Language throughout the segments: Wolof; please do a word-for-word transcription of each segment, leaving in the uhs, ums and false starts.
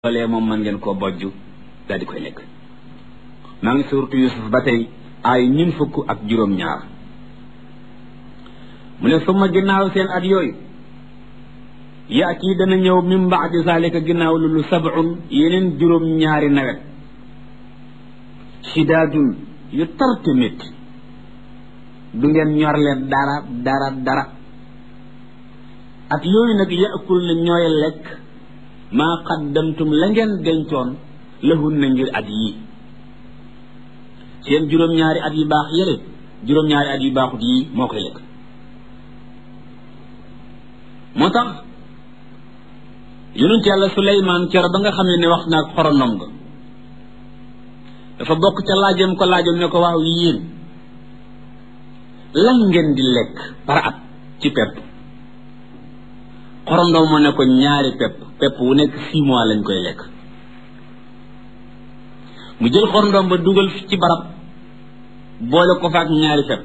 loolee moom mën ngeen koo bojj daal di koy lekk. maa ngi suuratu Yuusuf ba tey ay ñun fukk ak juróom-ñaar mu ne suma ginnaaw seen at yooyu yaati dana ñëw min baadi zalika ginnaaw loolu sab'un yeneen juróom-ñaari nawet shidaadun yu tarte métti du ngeen ñorle dara dara dara at yooyu nag yaakul na ñooy lekk maa qaddamtum la ngeen dencoon lahun na ngir at yii seen juróom-ñaari at yu baax yële juróom-ñaari at yu baaxut yii moo koy lekk. moo tax yonent yàlla Suleymaan cero ba nga xam ne wax naag xorondom nga dafa bokk ca laajam ko laajam ne ko waaw yéen lan ngeen di lekk par at ci pepp xorondom moo ne ko ñaari pepp pepp wu nekk six mois lañ koy lekk. mu jël xorondom ba dugal ci barab boole ko faak ñaari pepp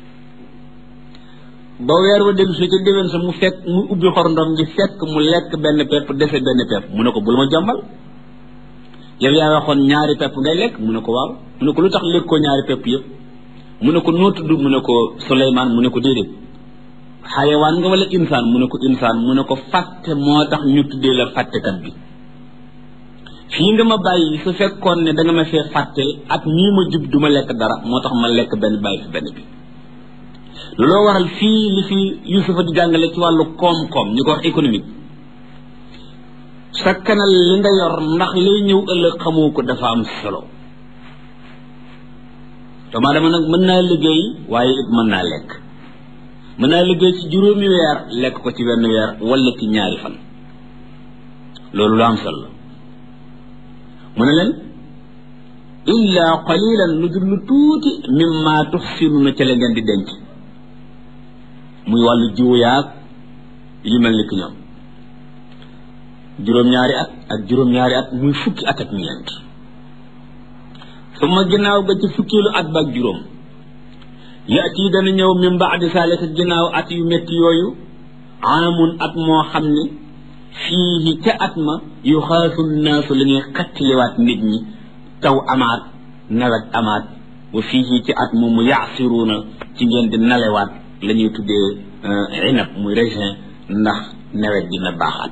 ba weer wa dem su ca déwén sa mu fekk mu ubbi xorondom gi fekk mu lekk benn pepp dese benn pepp mu ne ko bul ma jombal yow yaa waxoon ñaari pepp ngay lekk mu ne ko waaw mu ne ko lu tax lekk ko ñaari pepp yëpp mu ne ko noo tudd mu ne ko Suleymaan mu ne ko déedéet xayawaan nga wala insaan mu ne ko insaan mu ne ko fàtte moo tax ñu tuddee la fàttekat bi fii nga ma bàyyi su fekkoon ne da nga ma fee fàtte ak nii ma jub du ma lekk dara moo tax ma lekk benn bàyyi fi benn bi looloo waral fii li fi Yuusufa di jàngale ci wàllu koom-koom ñu ko wax économique sakkanal li nga yor ndax lay ñëw ëllëg xamoo ko dafa am solo doomu aadama nag mën naa liggéey waaye it mën naa lekk mën naa liggéey ci juróomi weer lekk ko ci benn weer wala ci ñaari fan loolu lu am solo mu ne leen illa qalilan lu dul lu tuuti mimma tuxsinuna ca la ngeen di denc muy wàllu jiwu yaag yu mel ni ki ñoom juróom-ñaari at ak juróom-ñaari at muy fukki at ak ñeent suma ginnaaw ba ci fukkilu at ba ak juróom yaati dana ñëw min baadi saalika ginnaaw at yu métti yooyu amun at moo xam ne fii ca at ma yu xaasu naasu la ñuy xattiliwaat nit ñi taw amaat nawet amaat wa fii ci at moom mu yaasiruuna ci ngeen di nalewaat la ñuy tuddee inab muy raisin ndax nawet dina baaxaat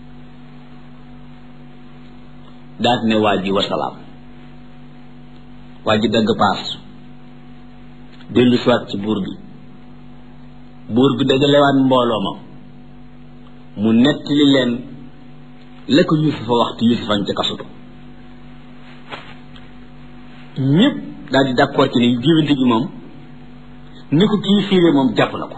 daat ne waa ji wasalaam waa ji dagg paas dellu siwaat ci buur bi buur bi dajalewaat mbooloo ma mu nettali leen la ko Yuusufa waxtu Yuusufa ca kasutu ñëpp daal di d'accord ci ne géwénte gi moom ni ko kii fiire moom jàpp na ko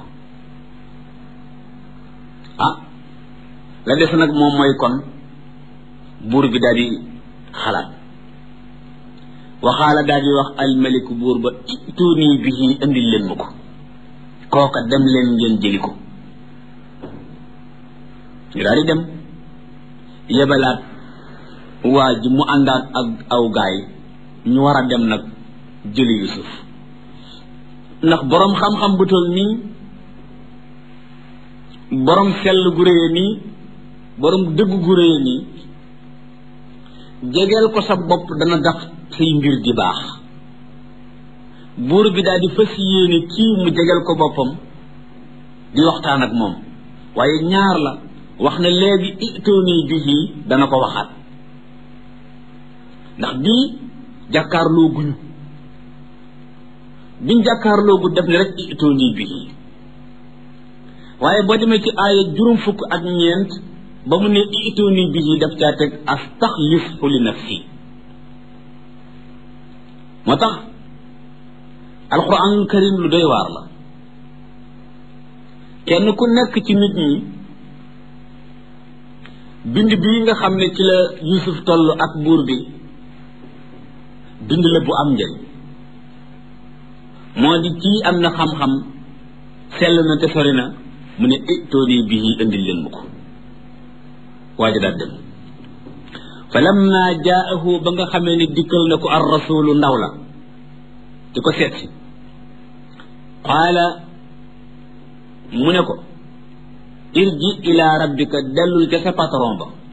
ah la des nag moom mooy kon buur bi daal di xalaat waxaala daal di wax almaliku buur ba ituuni bihi indil leen ma ko kooka dem leen ngeen jëli ko ñu daal di dem yebalaat waa ji mu àndaat ak aw gaay ñu war a dem nag jëli Yuusuf ndax boroom xam-xam bu toll nii boroom sell gu réye nii boroom dëgg gu réye nii jegeel ko sa bopp dana tax say mbir di baax buur bi daal di fas yéene kii mu jegeel ko boppam di waxtaan ak moom waaye ñaar la wax na léegi itooni bihi dana ko waxaat ndax bii jàkkaarloo guñu biñ jàkkaarloo gu def ne rek itooni bihi waaye boo demee ci aaya juróom fukk ak ñeent ba mu ne itooni bihi daf caa teg astaxlisu li nafsi moo tax alquranul karim lu doy waar la kenn ku nekk ci nit ñi bind bii nga xam ne ci la Yuusuf toll ak buur bi bind la bu am njëriñ moo di kii am na xam-xam sell na te sori na mu ne itooni bihi indil leen mu ko waaja daal dem fa lamma jaahu ba nga xamee ne dikkal na ko ar rasulu ndaw la di ko seet si qaala mu ne ko irji ila rabbika dellul ca sa patron ba